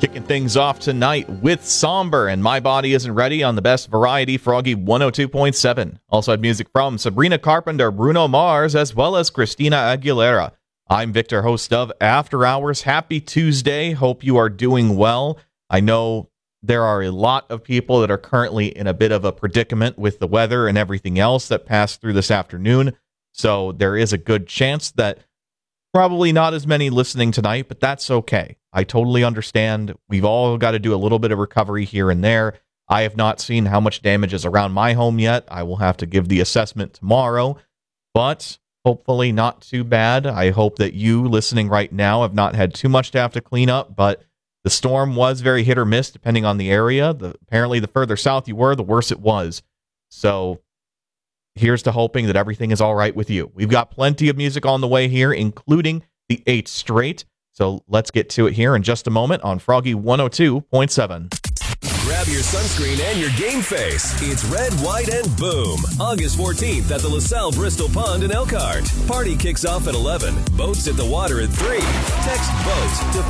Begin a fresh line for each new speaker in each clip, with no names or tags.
Kicking things off tonight with Somber and My Body Isn't Ready on the best variety, Froggy 102.7. Also had music from Sabrina Carpenter, Bruno Mars, as well as Christina Aguilera. I'm Victor, host of After Hours. Happy Tuesday. Hope you are doing well. I know there are a lot of people that are currently in a bit of a predicament with the weather and everything else that passed through this afternoon. So there is a good chance that probably not as many listening tonight, but that's okay. I totally understand. We've all got to do a little bit of recovery here and there. I have not seen how much damage is around my home yet. I will have to give the assessment tomorrow, but hopefully not too bad. I hope that you listening right now have not had too much to have to clean up, but the storm was very hit or miss depending on the area. Apparently, the further south you were, the worse it was. So here's to hoping that everything is all right with you. We've got plenty of music on the way here, including the 8 Straight. So let's get to it here in just a moment on Froggy 102.7.
Grab your sunscreen and your game face. It's Red, White, and Boom. August 14th at the LaSalle Bristol Pond in Elkhart. Party kicks off at 11. Boats at the water at 3. Text BOAT to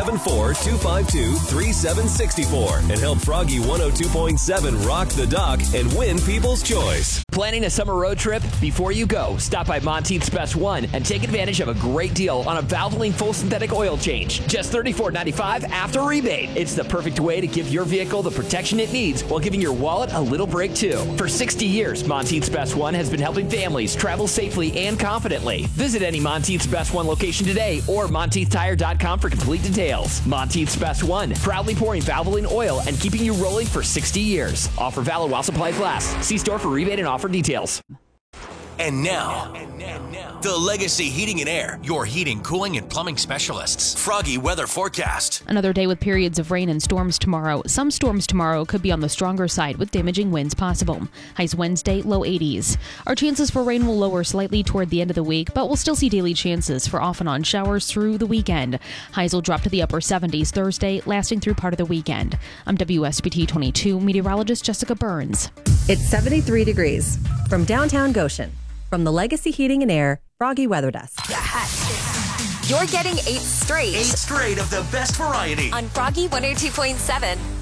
574-252-3764 and help Froggy 102.7 rock the dock and win People's Choice.
Planning a summer road trip? Before you go, stop by Monteith's Best One and take advantage of a great deal on a Valvoline full synthetic oil change. Just $34.95 after rebate. It's the perfect way to give your vehicle the protection it needs while giving your wallet a little break too. For 60 years, Monteith's Best One has been helping families travel safely and confidently. Visit any Monteith's Best One location today or MonteithTire.com for complete details. Monteith's Best One, proudly pouring Valvoline oil and keeping you rolling for 60 years. Offer valid while supplies last. See store for rebate and offer details.
And now, the Legacy Heating and Air, your heating, cooling, and plumbing specialists. Froggy weather forecast.
Another day with periods of rain and storms tomorrow. Some storms tomorrow could be on the stronger side with damaging winds possible. Highs Wednesday, low 80s. Our chances for rain will lower slightly toward the end of the week, but we'll still see daily chances for off and on showers through the weekend. Highs will drop to the upper 70s Thursday, lasting through part of the weekend. I'm WSBT 22 meteorologist Jessica Burns.
It's 73 degrees from downtown Goshen. From the Legacy Heating and Air Froggy Weather Desk.
You're getting 8 straight.
8 straight of the best variety
on Froggy 102.7.